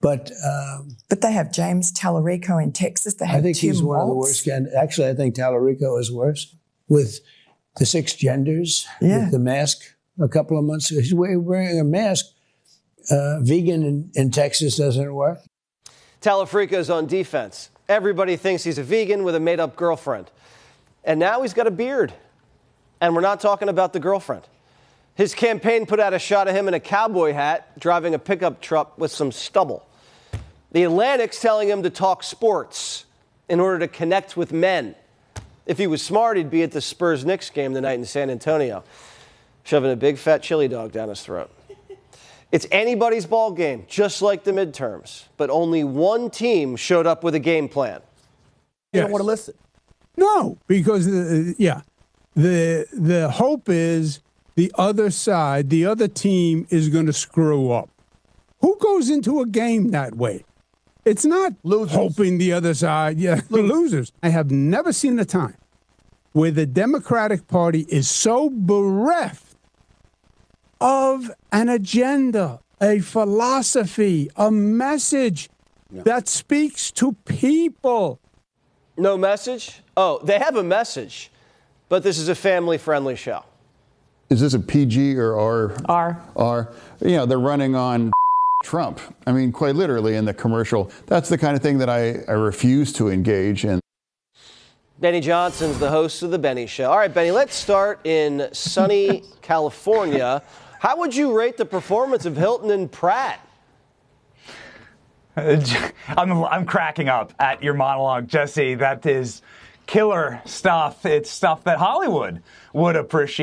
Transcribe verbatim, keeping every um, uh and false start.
But um, but they have James Tallarico in Texas. They have I think Tim he's one Walz. of the worst. Can- Actually, I think Tallarico is worse with the six genders, Yeah. with the mask. A couple of months ago, he's wearing a mask. Uh, vegan in, in Texas doesn't work. Tallarico's on defense. Everybody thinks he's a vegan with a made-up girlfriend. And now he's got a beard. And we're not talking about the girlfriend. His campaign put out a shot of him in a cowboy hat, driving a pickup truck with some stubble. The Atlantic's telling him to talk sports in order to connect with men. If he was smart, he'd be at the Spurs-Knicks game tonight in San Antonio, shoving a big fat chili dog down his throat. It's anybody's ball game, just like the midterms. But only one team showed up with a game plan. You Yes. don't want to listen. No, because, uh, yeah, the the hope is the other side, the other team is going to screw up. Who goes into a game that way? It's not Losers. hoping the other side, yeah, losers. losers. I have never seen a time where the Democratic Party is so bereft of an agenda, a philosophy, a message that speaks to people. No message? Oh, they have a message, but this is a family-friendly show. Is this a P G or R? R. R. You know, they're running on Trump. I mean, quite literally in the commercial. That's the kind of thing that I, I refuse to engage in. Benny Johnson's the host of The Benny Show. All right, Benny, let's start in sunny California. How would you rate the performance of Hilton and Pratt? I'm, I'm cracking up at your monologue, Jesse. That is killer stuff. It's stuff that Hollywood would appreciate.